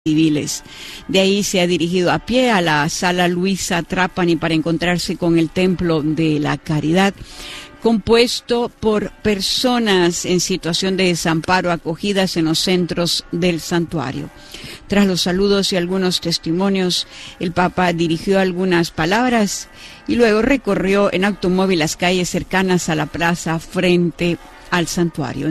civiles. De ahí se ha dirigido a pie a la Sala Luisa Trapani para encontrarse con el Templo de la Caridad, compuesto por personas en situación de desamparo acogidas en los centros del santuario. Tras los saludos y algunos testimonios, el Papa dirigió algunas palabras y luego recorrió en automóvil las calles cercanas a la plaza frente al santuario.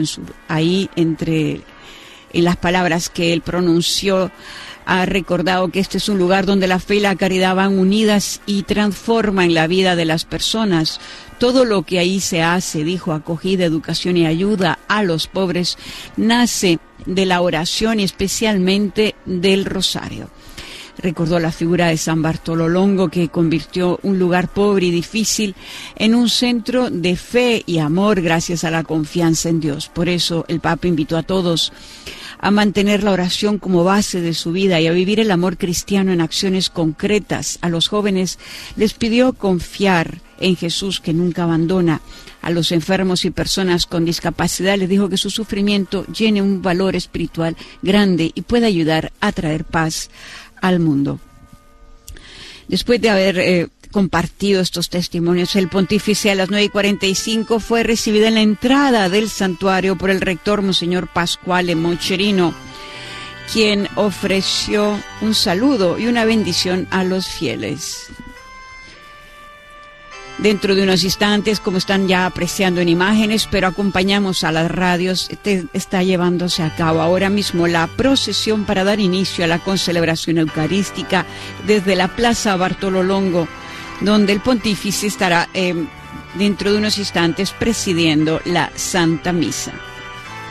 En las palabras que él pronunció, ha recordado que este es un lugar donde la fe y la caridad van unidas y transforman la vida de las personas. Todo lo que ahí se hace, dijo, acogida, educación y ayuda a los pobres, nace de la oración y especialmente del rosario. Recordó la figura de San Bartolo Longo, que convirtió un lugar pobre y difícil en un centro de fe y amor gracias a la confianza en Dios. Por eso el Papa invitó a todos a mantener la oración como base de su vida y a vivir el amor cristiano en acciones concretas. A los jóvenes les pidió confiar en Jesús, que nunca abandona. A los enfermos y personas con discapacidad les dijo que su sufrimiento llene un valor espiritual grande y puede ayudar a traer paz al mundo. Después de haber compartido estos testimonios, el pontífice a las 9:45 fue recibido en la entrada del santuario por el rector Monseñor Pasquale Mocherino, quien ofreció un saludo y una bendición a los fieles. Dentro de unos instantes, como están ya apreciando en imágenes, pero acompañamos a las radios, está llevándose a cabo ahora mismo la procesión para dar inicio a la concelebración eucarística desde la Plaza Bartolo Longo, donde el pontífice estará dentro de unos instantes presidiendo la Santa Misa.